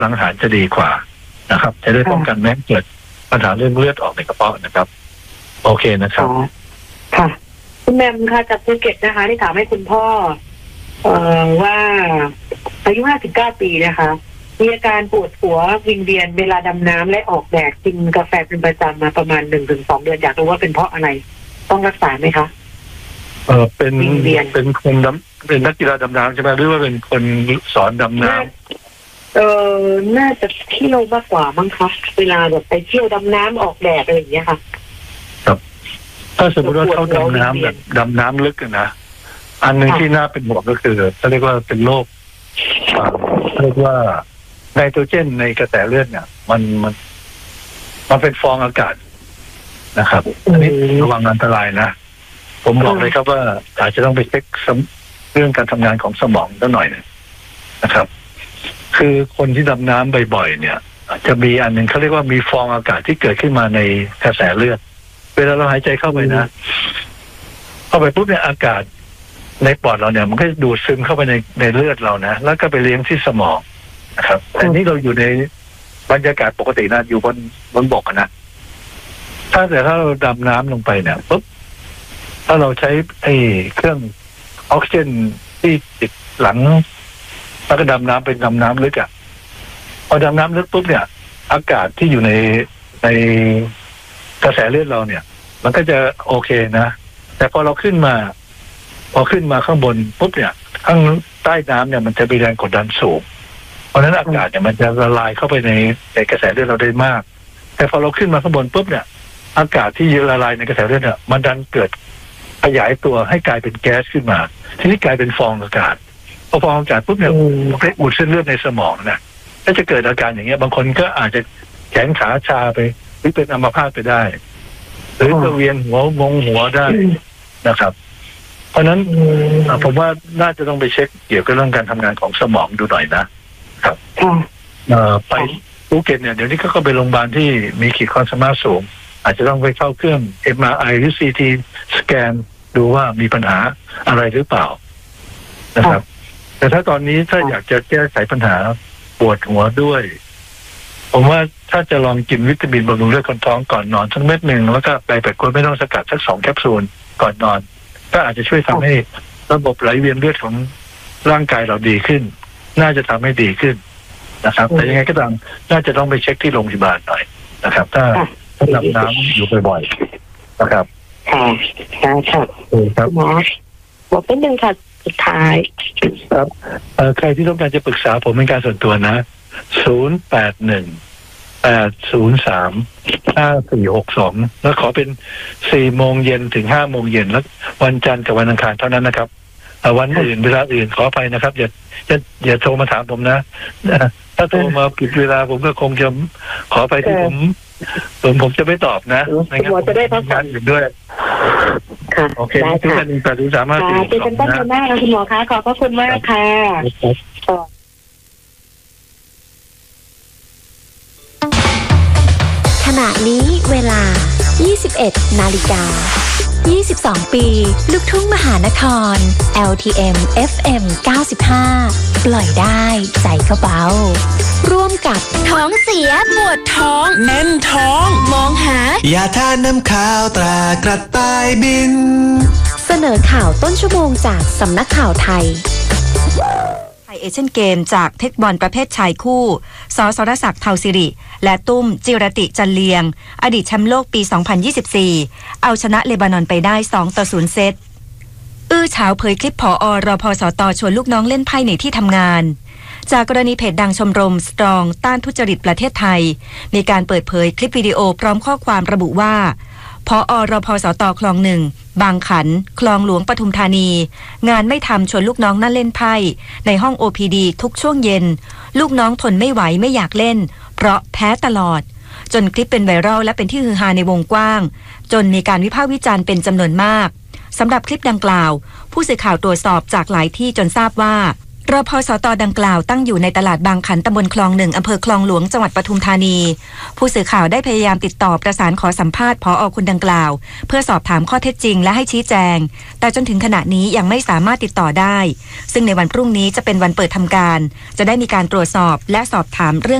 หลังอาหารจะดีกว่านะครับจะได้ป้องกันไม่ให้เกิดปัญหาเรื่องเลือดออกในกระเพาะนะครับโอเคนะครับค่ะคุณแม่ค่ะจากภูเก็ตนะคะที่ถามให้คุณพ่อว่าอายุ59 ปีนะคะมีอาการปวดหัววิงเวียนเวลาดำน้ำและออกแดดกินกาแฟเป็นประจำมาประมาณ 1-2 เดือนอยากรู้ว่าเป็นเพราะอะไรต้องรักษาไหมคะเป็นคนเป็นนักกีฬาดำน้ำใช่ไหมหรือว่าเป็นคนสอนดำน้ำน่าจะเที่ยวมากกว่ามั้งคะเวลาแบบไปเที่ยวดำน้ำออกแดดอะไรอย่างเงี้ยค่ะครับถ้าสมมติว่าเขาดำน้ำแบบดำน้ำลึกนะอันหนึ่งที่น่าเป็นห่วงก็คือเขาเรียกว่าเป็นโรคเรียกว่าไนโตรเจนในกระแสเลือดเนี่ยมันเป็นฟองอากาศนะครับอันนี้ระวังอันตรายนะผมบอกเลยครับว่าอาจจะต้องไปเช็คเรื่องการทำงานของสมองสักหน่อยนะครับคือคนที่ดำน้ำบ่อยๆเนี่ยจะมีอันหนึ่งเขาเรียกว่ามีฟองอากาศที่เกิดขึ้นมาในกระแสเลือดเวลาเราหายใจเข้าไปนะเข้าไปปุ๊บเนี่ยอากาศในปอดเราเนี่ยมันก็ดูดซึมเข้าไปในเลือดเรานะแล้วก็ไปเลี้ยงที่สมองนะครับแต่นี่เราอยู่ในบรรยากาศปกตินะอยู่บนบกนะถ้าเราดำน้ำลงไปเนี่ยปุ๊บถ้าเราใช้เครื่องออกซิเจนที่ติดหลังแล้วก็ดำน้ำเป็นดำน้ำลึกอ่ะพอดำน้ำลึกปุ๊บเนี่ยอากาศที่อยู่ในกระแสเลือดเราเนี่ยมันก็จะโอเคนะแต่พอเราขึ้นมาข้างบนปุ๊บเนี่ยข้างใต้น้ำเนี่ยมันจะมีแรงกดดันสูงเพราะฉะนั้นอากาศเนี่ยมันจะละลายเข้าไปในกระแสเลือดเราได้มากแต่พอเราขึ้นมาข้างบนปุ๊บเนี่ยอากาศที่ละลายในกระแสเลือดเนี่ยมันดันเกิดขยายตัวให้กลายเป็นแก๊สขึ้นมาทีนี้กลายเป็นฟองอากาศพอฟองอากาศปุ๊บเนี่ยไปอุดเส้นเลือดในสมองนะถ้าจะเกิดอาการอย่างเงี้ยบางคนก็อาจจะแขนขาชาไปหรือเป็นอัมพาตไปได้หรือจะเวียนหัวงงหัวได้นะครับเพราะนั้นผมว่าน่าจะต้องไปเช็คเกี่ยวกับเรื่องการทำงานของสมองดูหน่อยนะครับไปภูเก็ตเนี่ยเดี๋ยวนี้ก็ไปโรงพยาบาลที่มีขีดความสามารถสูงอาจจะต้องไปเข้าเครื่อง MRI หรือ CT สแกนดูว่ามีปัญหาอะไรหรือเปล่านะครับแต่ถ้าตอนนี้ถ้าอยากจะแก้ไขปัญหาปวดหัวด้วยผมว่าถ้าจะลองกินวิตามินบำรุงเลือดคนท้องก่อนนอนสักเม็ดหนึ่งแล้วก็ไปแบบคนไม่ต้องสกัดสัก2 แคปซูลก่อนนอนก็อาจจะช่วยทำให้ระบบไหลเวียนเลือดของร่างกายเราดีขึ้นน่าจะทำให้ดีขึ้นนะครับแต่ยังไงก็ตามน่าจะต้องไปเช็คที่โรงพยาบาลหน่อยนะครับถ้าดำน้ำอยู่บ่อยๆนะครับค่ะครับหมอบอกเป็นหนึ่งค่ะสุดท้ายครับใครที่ต้องการจะปรึกษาผมเป็นการส่วนตัวนะ081-803-5462แล้วขอเป็น4 โมงเย็นถึง5 โมงเย็นแล้ววันจันทร์กับวันอังคารเท่านั้นนะครับวันอื่นเวลาอื่นขออภัยนะครับอย่าโทรมาถามผมนะถ้าโทรมาผิดเวลาผมก็คงจะขอไปที่ผมจะไม่ตอบนะไม่งั้นผมจะได้พักผ่อนอยู่ด้วยโอเคทุกท่าน803-5462 เป็นต้นกันมากนะคุณหมอคะขอบพระคุณมากค่ะขณะนี้เวลา 21:22 ปีลูกทุ่งมหานคร LTM FM 95 ปล่อยได้ใจก็เบาร่วมกับท้องเสียปวดท้องแน่นท้องมองหายาทาน้ำขาวตรากระต่ายบินเสนอข่าวต้นชั่วโมงจากสำนักข่าวไทยเอเชียนเกมจากเทคบอลประเภทชายคู่สรศักดิ์เทาสิริและตุ้มจิรติจันเลียงอดีตแชมป์โลกปี 2024 เอาชนะเลบานอนไปได้ 2-0 เซตเฉาเผยคลิปผอ.รพสต.ชวนลูกน้องเล่นไพ่ในที่ทำงานจากกรณีเพจดังชมรมสตรองต้านทุจริตประเทศไทยมีการเปิดเผยคลิปวิดีโอพร้อมข้อความระบุว่าผอ.รพสต.คลอง1บางขันคลองหลวงปทุมธานีงานไม่ทำชวนลูกน้องนั่งเล่นไพ่ในห้อง OPD ทุกช่วงเย็นลูกน้องทนไม่ไหวไม่อยากเล่นเพราะแพ้ตลอดจนคลิปเป็นไวรัลและเป็นที่ฮือฮาในวงกว้างจนมีการวิพากษ์วิจารณ์เป็นจำนวนมากสำหรับคลิปดังกล่าวผู้สื่อข่าวตรวจสอบจากหลายที่จนทราบว่ารพสต.ดังกล่าวตั้งอยู่ในตลาดบางขันตำบลคลอง1อำเภอคลองหลวงจังหวัดปทุมธานีผู้สื่อข่าวได้พยายามติดต่อประสานขอสัมภาษณ์ผอ.คนดังกล่าวเพื่อสอบถามข้อเท็จจริงและให้ชี้แจงแต่จนถึงขณะนี้ยังไม่สามารถติดต่อได้ซึ่งในวันพรุ่งนี้จะเป็นวันเปิดทำการจะได้มีการตรวจสอบและสอบถามเรื่อง